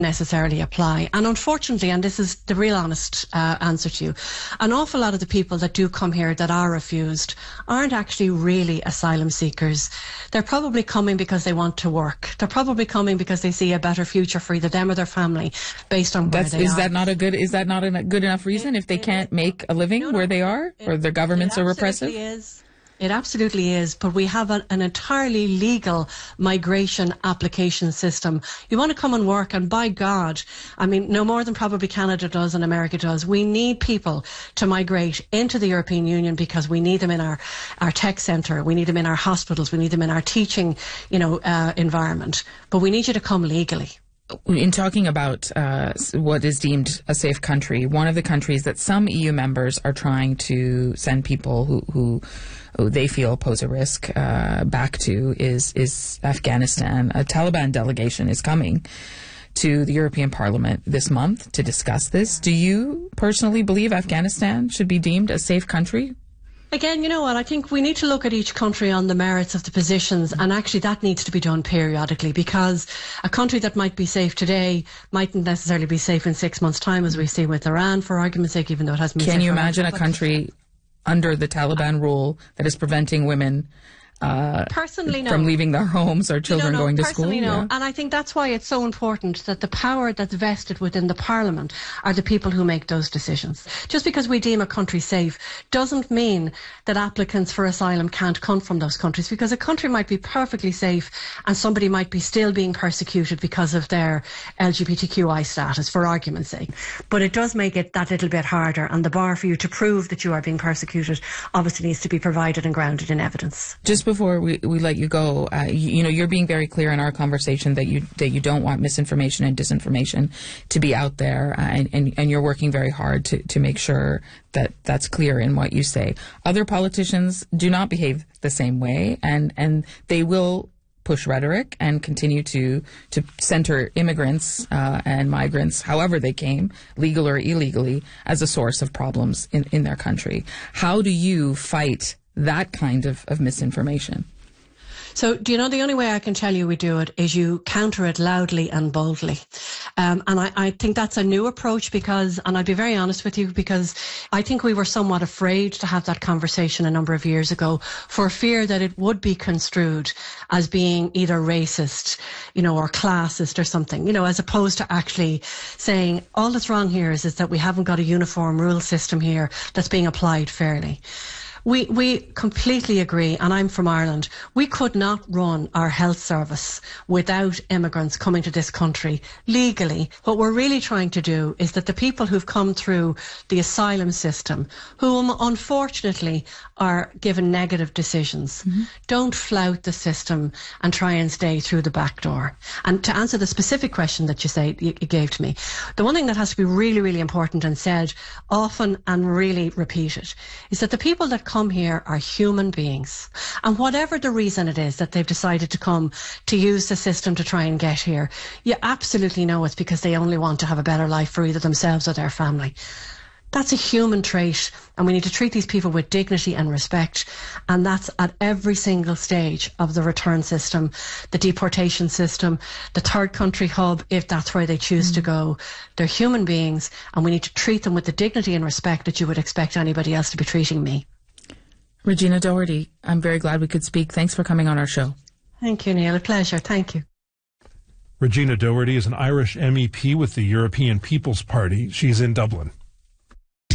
necessarily apply. And unfortunately, and this is the real honest answer to you, an awful lot of the people that do come here that are refused aren't actually really asylum seekers. They're probably coming because they want to work. They're probably coming because they see a better future for either them or their family based on where they are. Is that not a good enough reason if they can't make a living where they are, or their governments are repressive? It absolutely is, but we have an entirely legal migration application system. You want to come and work, and by God, I mean, no more than probably Canada does and America does. We need people to migrate into the European Union because we need them in our tech centre, we need them in our hospitals, we need them in our teaching, environment. But we need you to come legally. In talking about what is deemed a safe country, one of the countries that some EU members are trying to send people who they feel pose a risk back to is Afghanistan. A Taliban delegation is coming to the European Parliament this month to discuss this. Do you personally believe Afghanistan should be deemed a safe country? Again, you know what, I think we need to look at each country on the merits of the positions, and actually that needs to be done periodically, because a country that might be safe today mightn't necessarily be safe in 6 months' time, as we see with Iran, for argument's sake, even though it hasn't been safe. Can you imagine a country under the Taliban rule that is preventing women personally, no, from leaving their homes or children going to school? Personally, no. And I think that's why it's so important that the power that's vested within the Parliament are the people who make those decisions. Just because we deem a country safe doesn't mean that applicants for asylum can't come from those countries, because a country might be perfectly safe and somebody might be still being persecuted because of their LGBTQI status, for argument's sake. But it does make it that little bit harder, and the bar for you to prove that you are being persecuted obviously needs to be provided and grounded in evidence. Just before we let you go, you're being very clear in our conversation that you don't want misinformation and disinformation to be out there, and you're working very hard to make sure that that's clear in what you say. Other politicians do not behave the same way, and they will push rhetoric and continue to center immigrants and migrants, however they came, legal or illegally, as a source of problems in their country. How do you fight that kind of misinformation? So, do you know, the only way I can tell you we do it is you counter it loudly and boldly. And I think that's a new approach because, and I'll be very honest with you, because I think we were somewhat afraid to have that conversation a number of years ago for fear that it would be construed as being either racist, or classist or something, as opposed to actually saying all that's wrong here is that we haven't got a uniform rule system here that's being applied fairly. We completely agree, and I'm from Ireland. We could not run our health service without immigrants coming to this country legally. What we're really trying to do is that the people who've come through the asylum system, whom unfortunately are given negative decisions, don't flout the system and try and stay through the back door. And to answer the specific question that you gave to me, the one thing that has to be really, really important and said often and really repeated is that the people that come here are human beings, and whatever the reason it is that they've decided to come to use the system to try and get here, you absolutely know it's because they only want to have a better life for either themselves or their family. That's a human trait, and we need to treat these people with dignity and respect, and that's at every single stage of the return system, the deportation system, the third country hub, if that's where they choose to go. They're human beings, and we need to treat them with the dignity and respect that you would expect anybody else to be treating me. Regina Doherty, I'm very glad we could speak. Thanks for coming on our show. Thank you, Neil. A pleasure. Thank you. Regina Doherty is an Irish MEP with the European People's Party. She's in Dublin.